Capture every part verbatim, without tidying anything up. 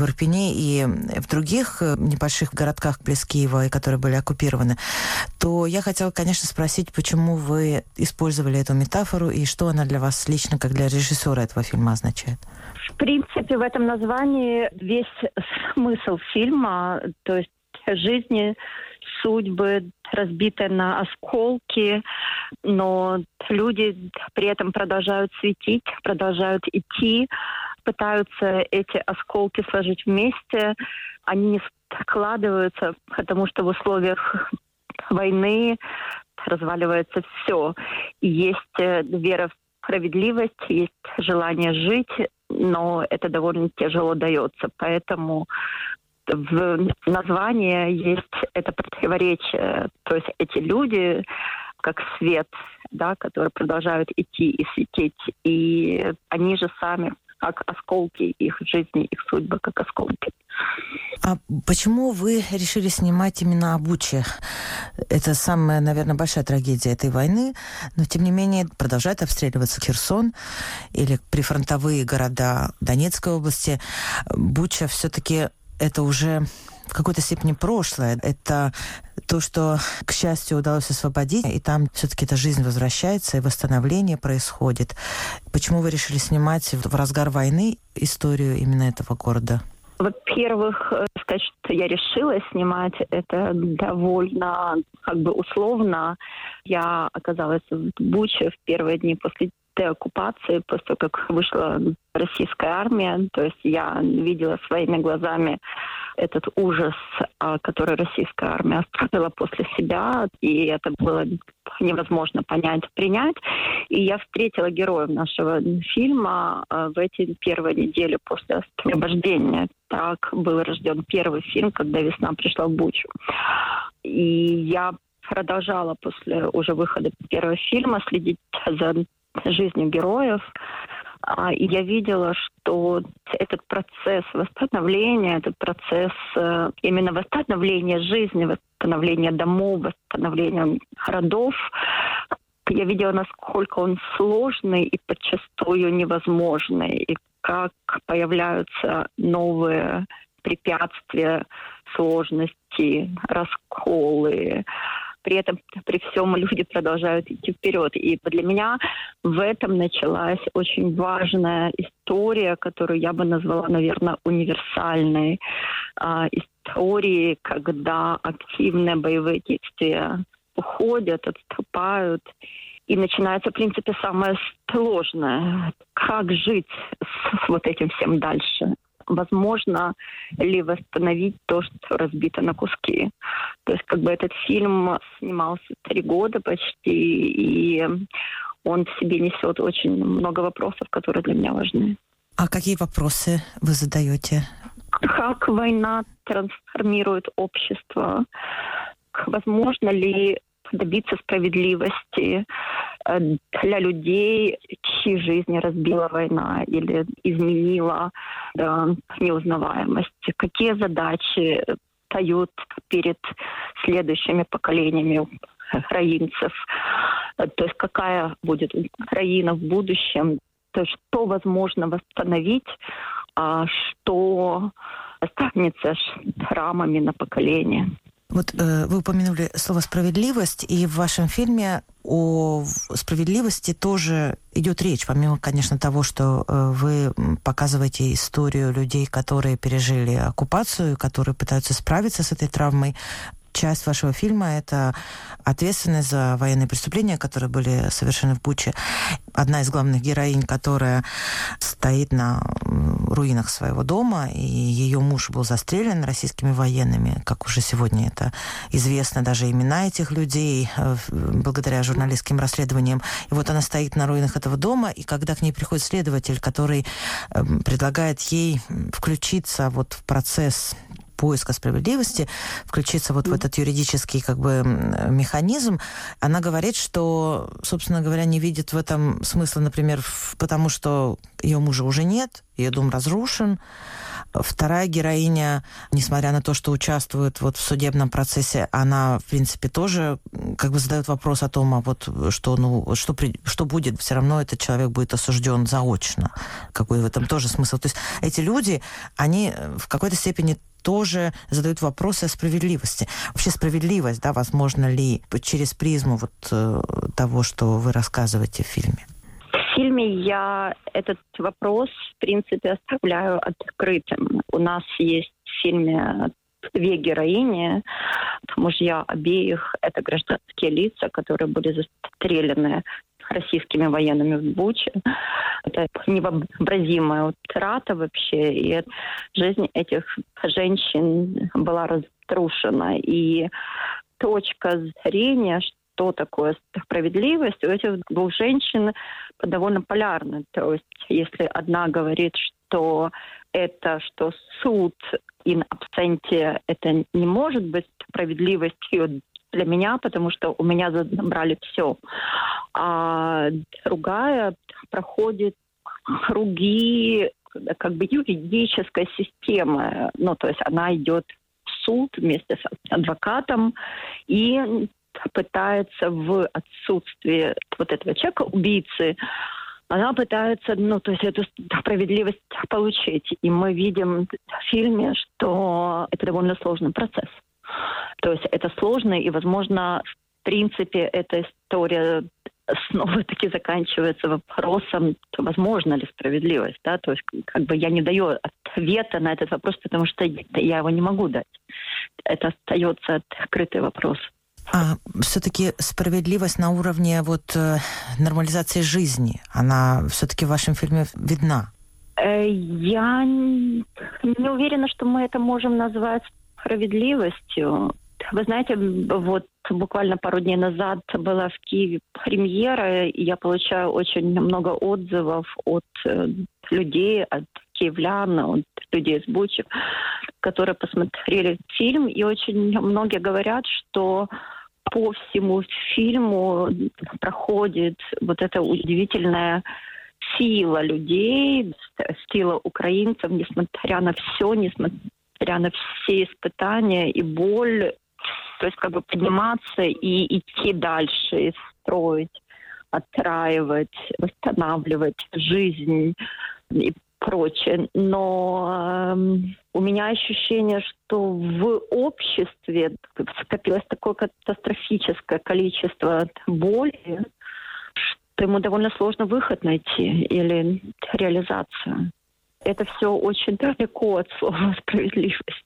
в Ирпене и в других небольших городках близ Киева, которые были оккупированы, то я хотела, конечно, спросить, почему вы использовали эту метафору и что она для вас лично, как для режиссера этого фильма, означает? В принципе, в этом названии весь смысл фильма, то есть жизни, судьбы, разбитые на осколки, но люди при этом продолжают светить, продолжают идти, пытаются эти осколки сложить вместе. Они не складываются, потому что в условиях войны разваливается все. И есть вера в справедливость, есть желание жить, но это довольно тяжело дается. Поэтому в названии есть это противоречие. То есть эти люди, как свет, да, которые продолжают идти и светить, и они же сами как осколки их жизни, их судьбы, как осколки. А почему вы решили снимать именно о Буче? Это самая, наверное, большая трагедия этой войны, но, тем не менее, продолжает обстреливаться Херсон или прифронтовые города Донецкой области. Буча все-таки это уже в какой-то степени прошлое. Это то, что, к счастью, удалось освободить, и там все-таки эта жизнь возвращается, и восстановление происходит. Почему вы решили снимать в разгар войны историю именно этого города? Во-первых, сказать, что я решила снимать, это довольно как бы условно. Я оказалась в Буче в первые дни после деоккупации, после того, как вышла российская армия. То есть я видела своими глазами этот ужас, который российская армия оставила после себя, и это было невозможно понять, принять. И я встретила героев нашего фильма в эти первые недели после освобождения. Так был рожден первый фильм, когда весна пришла в Бучу. И я продолжала после уже выхода первого фильма следить за жизнью героев. И я видела, что этот процесс восстановления, этот процесс именно восстановления жизни, восстановления домов, восстановления городов, я видела, насколько он сложный и подчастую невозможный, и как появляются новые препятствия, сложности, расколы. При этом, при всем, люди продолжают идти вперед. И для меня в этом началась очень важная история, которую я бы назвала, наверное, универсальной. А, истории, когда активные боевые действия уходят, отступают. И начинается, в принципе, самое сложное. Как жить с вот этим всем дальше? Возможно ли восстановить то, что разбито на куски. То есть как бы этот фильм снимался три года почти, и он в себе несет очень много вопросов, которые для меня важны. А какие вопросы вы задаете? Как война трансформирует общество? Возможно ли добиться справедливости для людей, чьи жизни разбила война или изменила до неузнаваемости? Какие задачи встают перед следующими поколениями украинцев? То есть какая будет Украина в будущем? То есть что возможно восстановить, а что останется шрамами на поколение? Вот э, вы упомянули слово «справедливость», и в вашем фильме о справедливости тоже идет речь, помимо, конечно, того, что э, вы показываете историю людей, которые пережили оккупацию, которые пытаются справиться с этой травмой. Часть вашего фильма – это ответственность за военные преступления, которые были совершены в Буче. Одна из главных героинь, которая стоит на руинах своего дома, и ее муж был застрелен российскими военными, как уже сегодня это известно, даже имена этих людей, благодаря журналистским расследованиям. И вот она стоит на руинах этого дома, и когда к ней приходит следователь, который предлагает ей включиться вот в процесс поиска справедливости, включиться вот в этот юридический как бы механизм, она говорит, что, собственно говоря, не видит в этом смысла, например, в, потому что ее мужа уже нет, ее дом разрушен, Вторая героиня, несмотря на то, что участвует вот в судебном процессе, она, в принципе, тоже как бы задает вопрос о том, а вот что, ну, что, при, что будет, все равно этот человек будет осужден заочно. Какой в этом тоже смысл. То есть эти люди, они в какой-то степени тоже задают вопросы о справедливости. Вообще справедливость, да, возможно ли через призму вот э, того, что вы рассказываете в фильме? В фильме я этот вопрос, в принципе, оставляю открытым. У нас есть в фильме две героини, мужья обеих — это гражданские лица, которые были застрелены российскими военными в Буче. Это невообразимая утрата вообще, и жизнь этих женщин была разрушена. И точка зрения, что такое справедливость, у этих двух женщин довольно полярна. То есть если одна говорит, что это, что суд in absentia, это не может быть справедливостью для меня, потому что у меня забрали все. А другая проходит круги как бы юридической системы. Ну, то есть она идет в суд вместе с адвокатом и пытается в отсутствии вот этого человека, убийцы, она пытается, ну, то есть эту справедливость получить. И мы видим в фильме, что это довольно сложный процесс. То есть это сложно, и, возможно, в принципе, эта история снова-таки заканчивается вопросом, возможно ли справедливость, да, то есть как бы я не даю ответа на этот вопрос, потому что я его не могу дать. Это остается открытый вопрос. А все-таки справедливость на уровне вот э, нормализации жизни, она все-таки в вашем фильме видна? Э, я не уверена, что мы это можем назвать справедливостью. Вы знаете, вот буквально пару дней назад была в Киеве премьера, и я получаю очень много отзывов от э, людей, от киевлян, от людей из Бучи, которые посмотрели фильм, и очень многие говорят, что по всему фильму проходит вот эта удивительная сила людей, сила украинцев, несмотря на все, несмотря на все испытания и боль, то есть как бы подниматься и идти дальше, и строить, отстраивать, восстанавливать жизнь и прочее. Но э, у меня ощущение, что в обществе скопилось такое катастрофическое количество боли, что ему довольно сложно выход найти или реализацию. Это все очень далеко от слова «справедливость».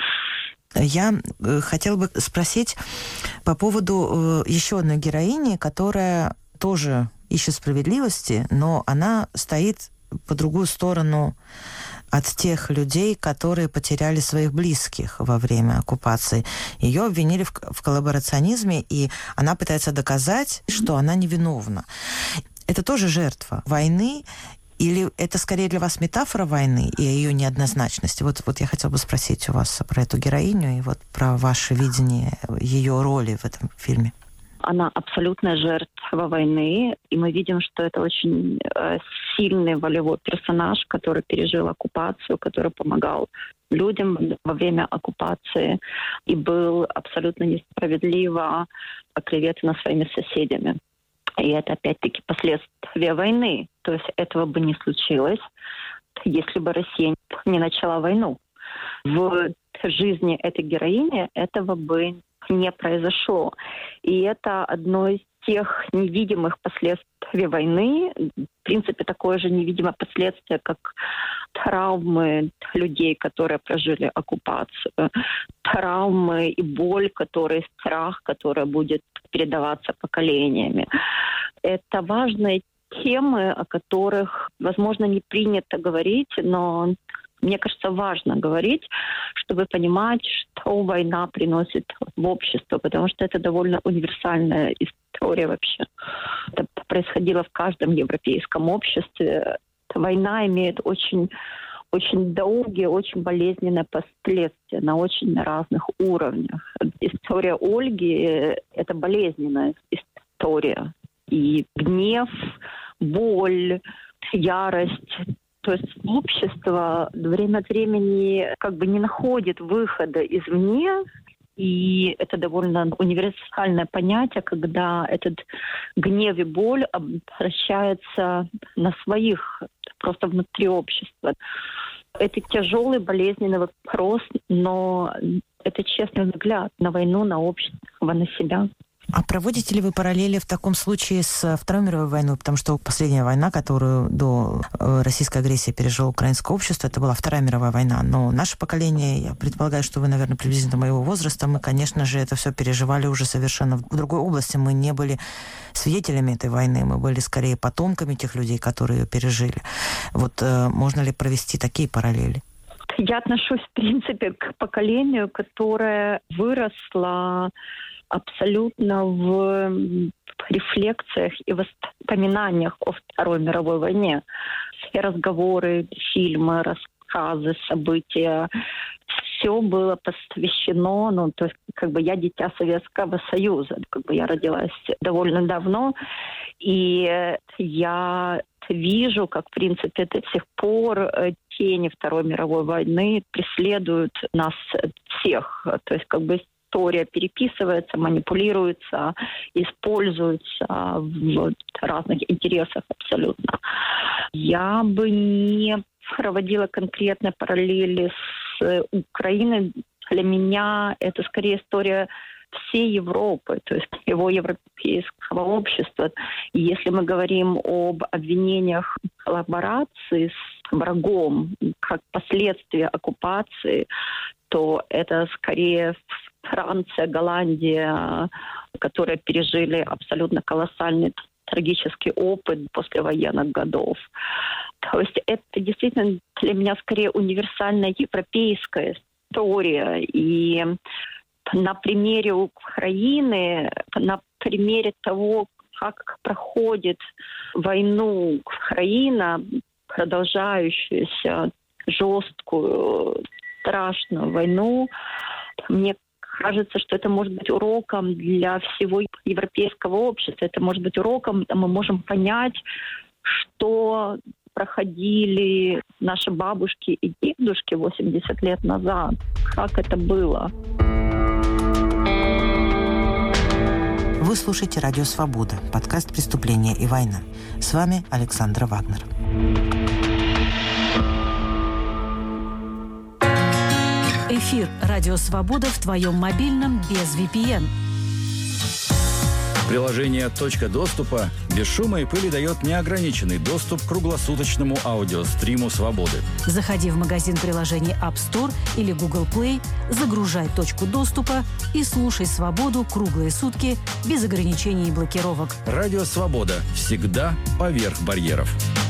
Я хотела бы спросить по поводу еще одной героини, которая тоже ищет справедливости, но она стоит по другую сторону от тех людей, которые потеряли своих близких во время оккупации. Ее обвинили в, в коллаборационизме, и она пытается доказать, что она невиновна. Это тоже жертва войны, или это скорее для вас метафора войны и ее неоднозначности? Вот, вот я хотела бы спросить у вас про эту героиню и вот про ваше видение ее роли в этом фильме. Она абсолютная жертва войны, и мы видим, что это очень э, сильный волевой персонаж, который пережил оккупацию, который помогал людям во время оккупации и был абсолютно несправедливо оклеветан своими соседями. И это опять-таки последствия войны. То есть этого бы не случилось, если бы Россия не начала войну. В жизни этой героини этого бы не произошло. И это одно из тех невидимых последствий войны, в принципе, такое же невидимое последствие, как травмы людей, которые прожили оккупацию, травмы и боль, которые, страх, который будет передаваться поколениями. Это важные темы, о которых, возможно, не принято говорить, но мне кажется, важно говорить, чтобы понимать, что война приносит в общество, потому что это довольно универсальная история вообще. Это происходило в каждом европейском обществе. Война имеет очень, очень долгие, очень болезненные последствия на очень разных уровнях. История Ольги – это болезненная история. И гнев, боль, ярость, То есть общество время от времени как бы не находит выхода извне, и это довольно универсальное понятие, когда этот гнев и боль обращается на своих, просто внутри общества. Это тяжелый, болезненный вопрос, но это честный взгляд на войну, на общество, на себя. А проводите ли вы параллели в таком случае с Второй мировой войной? Потому что последняя война, которую до российской агрессии пережило украинское общество, это была Вторая мировая война. Но наше поколение, я предполагаю, что вы, наверное, приблизительно моего возраста, мы, конечно же, это все переживали уже совершенно в другой области. Мы не были свидетелями этой войны, мы были скорее потомками тех людей, которые ее пережили. Вот э, можно ли провести такие параллели? Я отношусь, в принципе, к поколению, которое выросло абсолютно в рефлексиях и воспоминаниях о Второй мировой войне. Все разговоры, фильмы, рассказы, события, все было посвящено, ну, то есть, как бы я дитя Советского Союза, как бы я родилась довольно давно, и я вижу, как, в принципе, до сих пор тени Второй мировой войны преследуют нас всех, то есть, как бы, история переписывается, манипулируется, используется в разных интересах абсолютно. Я бы не проводила конкретные параллели с Украиной. Для меня это скорее история всей Европы, то есть его европейского общества. И если мы говорим об обвинениях в коллаборации с врагом как последствия оккупации, то это скорее Франция, Голландия, которые пережили абсолютно колоссальный трагический опыт послевоенных годов. То есть это действительно для меня скорее универсальная европейская история. И на примере Украины, на примере того, как проходит войну Украина, продолжающуюся жесткую, страшную войну, мне кажется, что это может быть уроком для всего европейского общества. Это может быть уроком, мы можем понять, что проходили наши бабушки и дедушки восемьдесят лет назад. Как это было? Вы слушаете «Радио Свобода», подкаст «Преступление и война». С вами Александра Вагнер. Эфир «Радио Свобода» в твоем мобильном без ви пи эн. Приложение «Точка доступа» без шума и пыли дает неограниченный доступ к круглосуточному аудиостриму «Свободы». Заходи в магазин приложений App Store или Google Play, загружай «Точку доступа» и слушай «Свободу» круглые сутки без ограничений и блокировок. Радио «Свобода» всегда поверх барьеров.